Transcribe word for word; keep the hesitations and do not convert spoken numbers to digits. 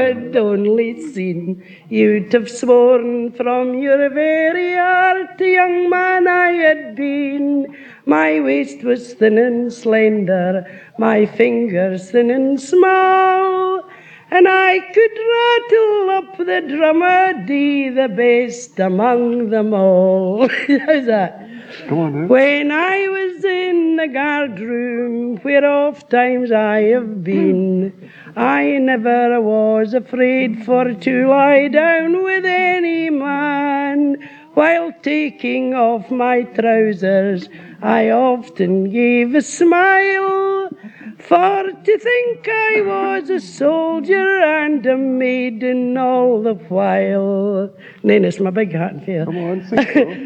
I'd only seen, you'd have sworn from your very heart, a young man I had been. My waist was thin and slender, my fingers thin and small, and I could rattle up the drummer D, the best among them all. How's that? Go on now. When I was in the guard room, where oft times I have been, I never was afraid for to lie down with any man. While taking off my trousers, I often gave a smile, for to think I was a soldier and a maiden all the while. Then it's my big hat and fail. Come on, sing so.